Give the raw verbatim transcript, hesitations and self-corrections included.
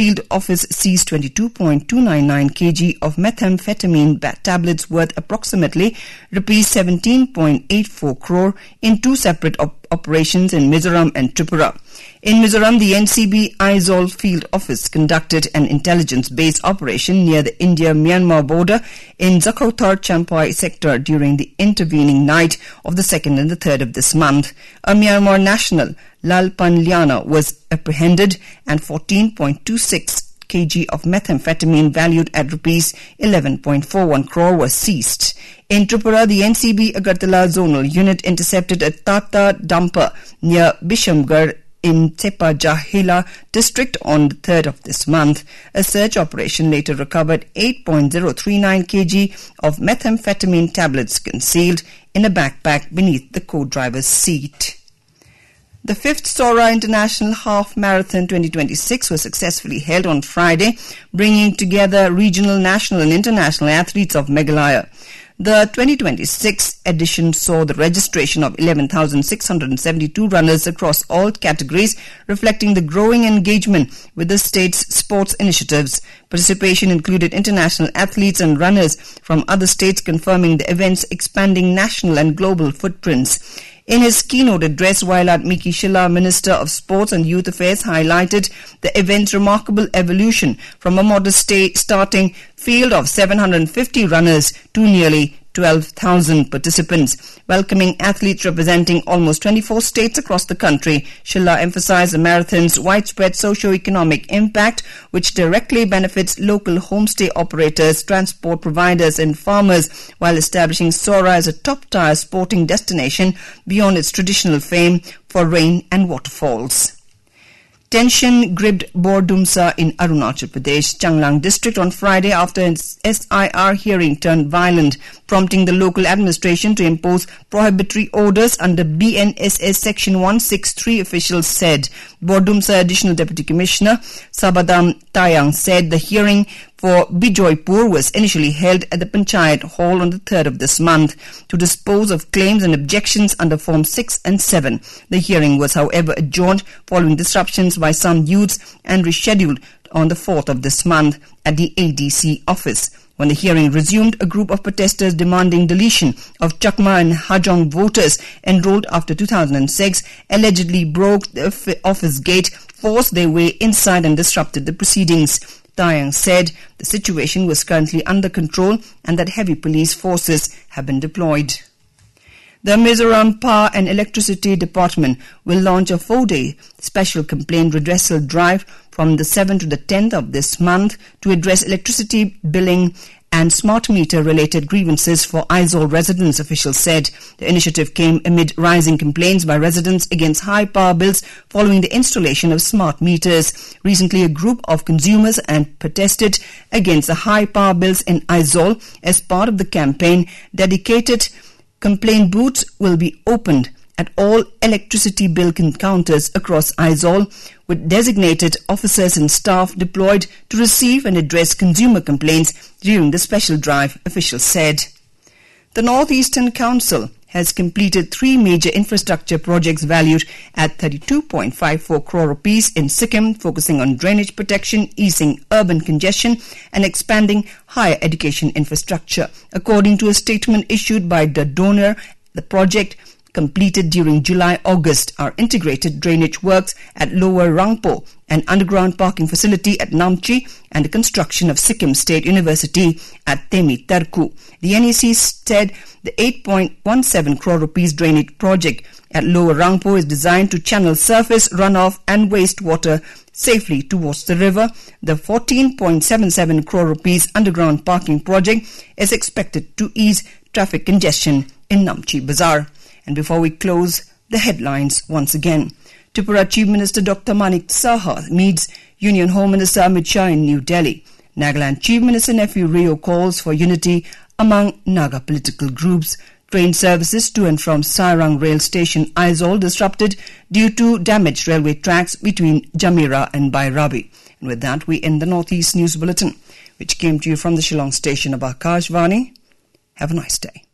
Field Office seized twenty-two point two nine nine kilograms of methamphetamine tablets worth approximately rupees seventeen point eight four crore in two separate op- operations in Mizoram and Tripura. In Mizoram, the N C B Aizawl Field Office conducted an intelligence-based operation near the India-Myanmar border in Zakhothar Champai sector during the intervening night of the second and the third of this month. A Myanmar national, Lalpan Liana, was apprehended and fourteen point two six kilograms of methamphetamine valued at rupees eleven point four one crore was seized. In Tripura, the N C B Agartala Zonal Unit intercepted a Tata dumper near Bishamgarh in Tepa Jahila district on the third of this month. A search operation later recovered eight point zero three nine kilograms of methamphetamine tablets concealed in a backpack beneath the co-driver's seat. The fifth Sora International Half Marathon twenty twenty-six was successfully held on Friday, bringing together regional, national and international athletes of Meghalaya. The twenty twenty-six edition saw the registration of eleven thousand six hundred seventy-two runners across all categories, reflecting the growing engagement with the state's sports initiatives. Participation included international athletes and runners from other states, confirming the event's expanding national and global footprints. In his keynote address, Vailat Miki Shilla, Minister of Sports and Youth Affairs, highlighted the event's remarkable evolution from a modest starting field of seven hundred fifty runners to nearly twelve thousand participants. Welcoming athletes representing almost twenty-four states across the country, Shilla emphasized the marathon's widespread socio-economic impact, which directly benefits local homestay operators, transport providers and farmers, while establishing Sora as a top-tier sporting destination beyond its traditional fame for rain and waterfalls. Tension gripped Bordumsa in Arunachal Pradesh, Changlang district on Friday after an S I R hearing turned violent, prompting the local administration to impose prohibitory orders under B N S S Section one sixty-three, officials said. Bordumsa Additional Deputy Commissioner Sabadam Tayang said the hearing for Bijoypur was initially held at the Panchayat Hall on the third of this month to dispose of claims and objections under Form six and seven. The hearing was, however, adjourned following disruptions by some youths and rescheduled on the fourth of this month at the A D C office. When the hearing resumed, a group of protesters demanding deletion of Chakma and Hajong voters enrolled after two thousand six allegedly broke the office gate, forced their way inside and disrupted the proceedings. Tayang said the situation was currently under control and that heavy police forces have been deployed. The Mizoram Power and Electricity Department will launch a four-day special complaint redressal drive from the seventh to the tenth of this month to address electricity billing and smart meter-related grievances for Aizawl residents, officials said. The initiative came amid rising complaints by residents against high power bills following the installation of smart meters. Recently, a group of consumers and protested against the high power bills in Aizawl. As part of the campaign, dedicated complaint booths will be opened at all electricity bill counters across Aizawl, with designated officers and staff deployed to receive and address consumer complaints during the special drive, officials said. The North Eastern Council has completed three major infrastructure projects valued at thirty-two point five four crore rupees in Sikkim, focusing on drainage protection, easing urban congestion and expanding higher education infrastructure. According to a statement issued by the donor, the project completed during July-August are integrated drainage works at Lower Rangpo, an underground parking facility at Namchi, and the construction of Sikkim State University at Temi Tarku. The N E C said the eight point one seven crore rupees drainage project at Lower Rangpo is designed to channel surface runoff and wastewater safely towards the river. The fourteen point seven seven crore rupees underground parking project is expected to ease traffic congestion in Namchi Bazaar. And before we close, the headlines once again. Tripura Chief Minister Doctor Manik Saha meets Union Home Minister Amit Shah in New Delhi. Nagaland Chief Minister Nephew Rio calls for unity among Naga political groups. Train services to and from Sairang Rail Station Aizawl disrupted due to damaged railway tracks between Jamira and Bairabi. And with that, we end the Northeast News Bulletin, which came to you from the Shillong station of Akashvani. Have a nice day.